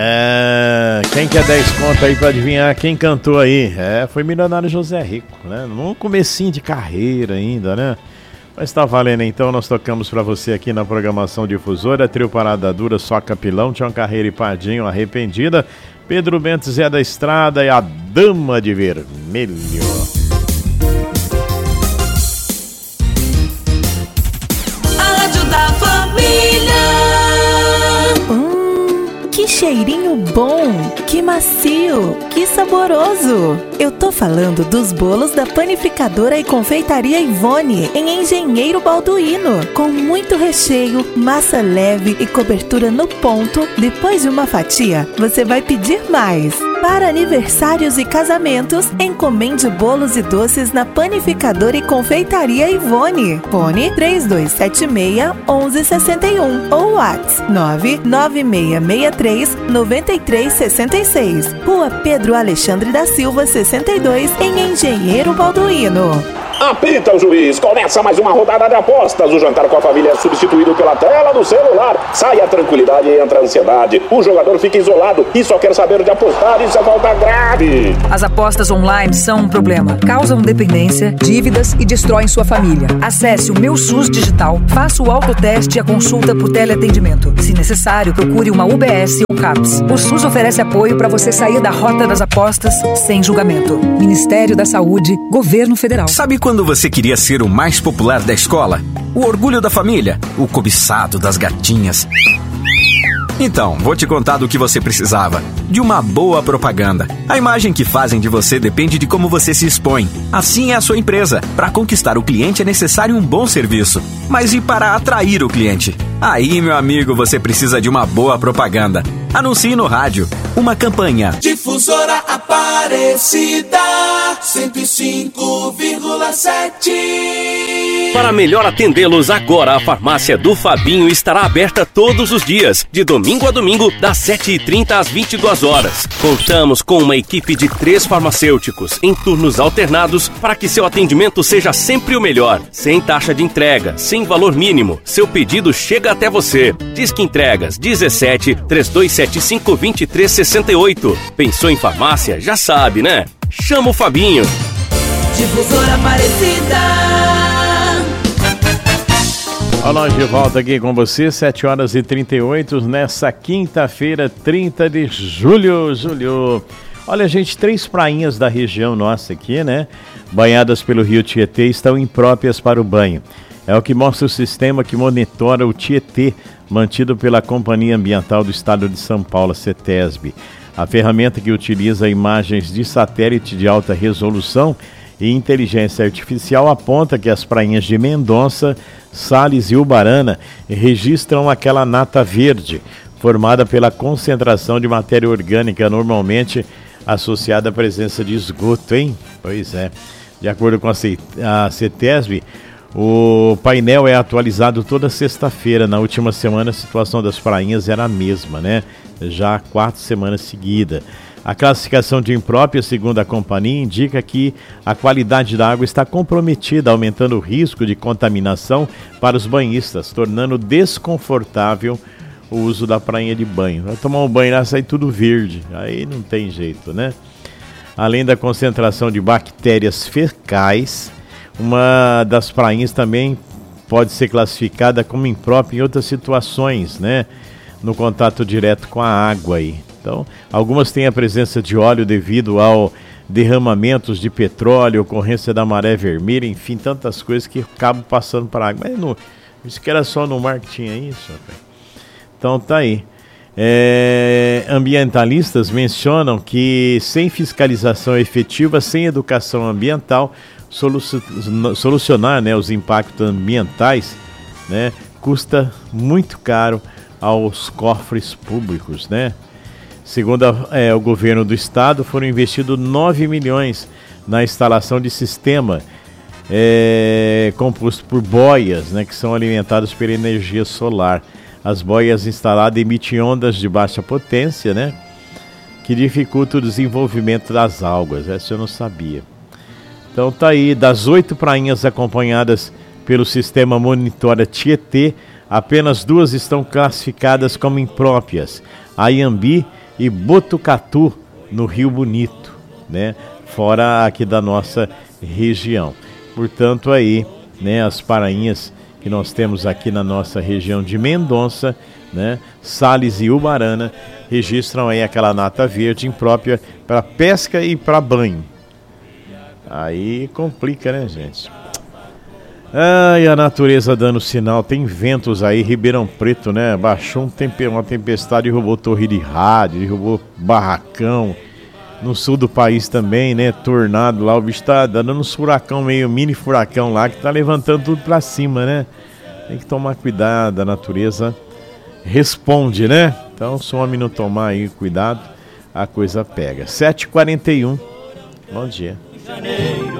Quem quer 10 conto aí pra adivinhar quem cantou aí? Foi Milionário José Rico, né? No comecinho de carreira ainda, né? Mas tá valendo então, nós tocamos pra você aqui na programação difusora, Trio Parada Dura, Só Capilão, Tião Carreira e Pardinho, Arrependida, Pedro Bento, Zé da Estrada e a Dama de Vermelho. Que cheirinho bom, que macio, que saboroso! Eu tô falando dos bolos da Panificadora e Confeitaria Ivone, em Engenheiro Balduino, com muito recheio, massa leve e cobertura no ponto. Depois de uma fatia, você vai pedir mais. Para aniversários e casamentos, encomende bolos e doces na Panificadora e Confeitaria Ivone. Fone 3276-1161 ou WhatsApp 99663-9366. Rua Pedro Alexandre da Silva, 62, em Engenheiro Balduino. Apita o juiz, começa mais uma rodada de apostas. O jantar com a família é substituído pela tela do celular. Sai a tranquilidade e entra a ansiedade. O jogador fica isolado e só quer saber de apostar. Isso é falta grave. As apostas online são um problema. Causam dependência, dívidas e destroem sua família. Acesse o Meu SUS Digital, faça o autoteste e a consulta por teleatendimento. Se necessário, procure uma UBS ou CAPS. O SUS oferece apoio para você sair da rota das apostas sem julgamento. Ministério da Saúde, Governo Federal. Sabe quando você queria ser o mais popular da escola? O orgulho da família? O cobiçado das gatinhas? Então, vou te contar do que você precisava. De uma boa propaganda. A imagem que fazem de você depende de como você se expõe. Assim é a sua empresa. Para conquistar o cliente é necessário um bom serviço. Mas e para atrair o cliente? Aí, meu amigo, você precisa de uma boa propaganda. Anuncie no rádio. Uma campanha. Difusora Aparecida 105,7. Para melhor atendê-los, agora a farmácia do Fabinho estará aberta todos os dias, de domingo a domingo, das 7h30 às 22 horas. Contamos com uma equipe de 3 farmacêuticos, em turnos alternados, para que seu atendimento seja sempre o melhor. Sem taxa de entrega, sem valor mínimo, seu pedido chega até você. Disque Entregas 17 3275 2368. Pensou em farmácia? Já sabe, né? Chama o Fabinho. Difusora Aparecida. Olha nós de volta aqui com você, 7h38, nessa quinta-feira, 30 de julho. Olha, gente, 3 prainhas da região nossa aqui, né? Banhadas pelo rio Tietê, estão impróprias para o banho. É o que mostra o sistema que monitora o Tietê, mantido pela Companhia Ambiental do Estado de São Paulo, CETESB. A ferramenta que utiliza imagens de satélite de alta resolução e inteligência artificial aponta que as prainhas de Mendonça, Sales e Ubarana registram aquela nata verde, formada pela concentração de matéria orgânica normalmente associada à presença de esgoto, hein? Pois é. De acordo com a CETESB, o painel é atualizado toda sexta-feira. Na última semana a situação das prainhas era a mesma, né? Já há 4 semanas seguidas. A classificação de imprópria, segundo a companhia, indica que a qualidade da água está comprometida, aumentando o risco de contaminação para os banhistas, tornando desconfortável o uso da prainha de banho. Vai tomar um banho lá, sai tudo verde, aí não tem jeito, né? Além da concentração de bactérias fecais, uma das prainhas também pode ser classificada como imprópria em outras situações, né? No contato direto com a água aí. Então, algumas têm a presença de óleo devido ao derramamentos de petróleo, ocorrência da maré vermelha, enfim, tantas coisas que acabam passando para a água. Mas não, isso que era só no mar que tinha isso, rapaz. Então tá aí. Ambientalistas mencionam que sem fiscalização efetiva, sem educação ambiental, solucionar, né, os impactos ambientais, né, custa muito caro aos cofres públicos, né? Segundo o governo do estado, foram investidos 9 milhões na instalação de sistema composto por boias, né, que são alimentadas pela energia solar. As boias instaladas emitem ondas de baixa potência, né, que dificultam o desenvolvimento das algas. Essa eu não sabia. Então tá aí, das 8 prainhas acompanhadas pelo sistema Monitora Tietê, apenas 2 estão classificadas como impróprias, a Iambi e Botucatu, no Rio Bonito, né? Fora aqui da nossa região. Portanto, aí, né, as parainhas que nós temos aqui na nossa região de Mendonça, né, Sales e Ubarana, registram aí aquela nata verde imprópria para pesca e para banho. Aí complica, né, gente? Ai, a natureza dando sinal. Tem ventos aí, Ribeirão Preto, né? Baixou uma tempestade, derrubou torre de rádio, derrubou barracão. No sul do país também, né? Tornado lá, o bicho tá dando um furacão, meio mini furacão lá, que tá levantando tudo pra cima, né? Tem que tomar cuidado, a natureza responde, né? Então, se o homem não tomar aí cuidado, a coisa pega. 7h41, bom dia.